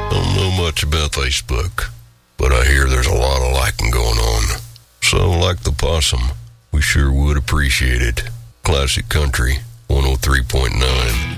Don't know much about Facebook, but I hear there's a lot of liking going on. So, like the possum, we sure would appreciate it. Classic Country 103.9.